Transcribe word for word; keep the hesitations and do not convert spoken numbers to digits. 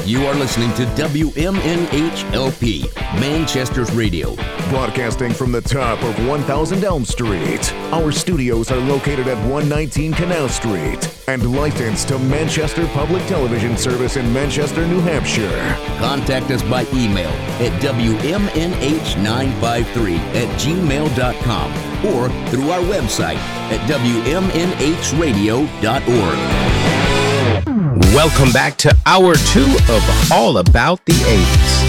You are listening to W M N H L P, Manchester's Radio. Broadcasting from the top of one thousand Elm Street. Our studios are located at one nineteen Canal Street and licensed to Manchester Public Television Service in Manchester, New Hampshire. Contact us by email at W M N H nine five three at gmail dot com or through our website at W M N H radio dot org. Welcome back to hour two of All About the eighties.